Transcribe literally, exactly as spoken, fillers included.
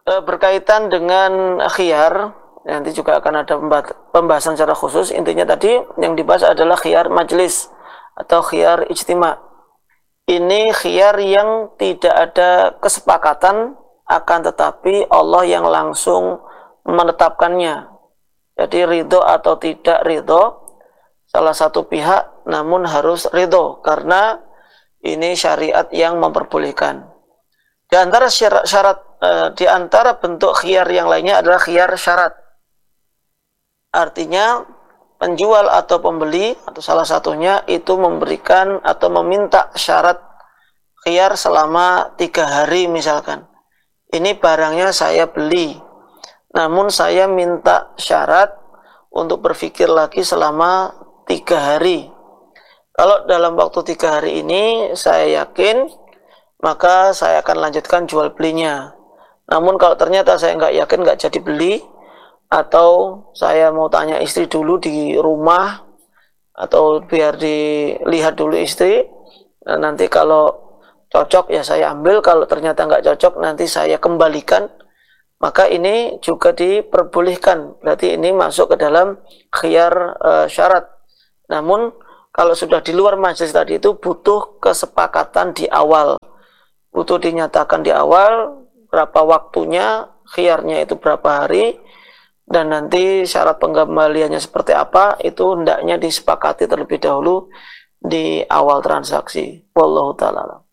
e, berkaitan dengan khiyar, nanti juga akan ada pembahasan secara khusus. Intinya tadi yang dibahas adalah khiyar majlis atau khiyar ijtima. Ini khiyar yang tidak ada kesepakatan, akan tetapi Allah yang langsung menetapkannya. Jadi ridho atau tidak ridho salah satu pihak, namun harus ridho karena ini syariat yang memperbolehkan. Di antara syarat, syarat eh, di antara bentuk khiyar yang lainnya adalah khiyar syarat. Artinya penjual atau pembeli atau salah satunya itu memberikan atau meminta syarat khiyar selama tiga hari misalkan. Ini barangnya saya beli, namun saya minta syarat untuk berpikir lagi selama tiga hari. Kalau dalam waktu tiga hari ini saya yakin, maka saya akan lanjutkan jual belinya. Namun kalau ternyata saya nggak yakin, nggak jadi beli, atau saya mau tanya istri dulu di rumah, atau biar dilihat dulu istri, nah nanti kalau cocok ya saya ambil, kalau ternyata nggak cocok nanti saya kembalikan, maka ini juga diperbolehkan. Berarti ini masuk ke dalam khiyar e, syarat. Namun kalau sudah di luar majelis tadi itu butuh kesepakatan di awal, butuh dinyatakan di awal berapa waktunya, khiyarnya itu berapa hari, dan nanti syarat pengembaliannya seperti apa, itu hendaknya disepakati terlebih dahulu di awal transaksi. Wallahu ta'ala.